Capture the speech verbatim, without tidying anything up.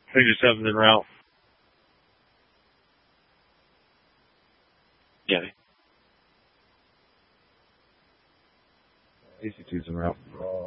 Figure seven's en route. Yeah. A C two's en route.